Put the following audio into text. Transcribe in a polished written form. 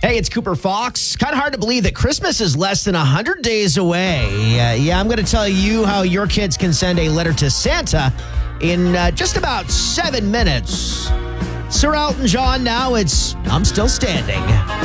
Hey, it's Cooper Fox. Kind of hard to believe that Christmas is less than 100 days away. I'm going to tell you how your kids can send a letter to Santa in just about 7 minutes. Sir Elton John, now it's I'm Still Standing.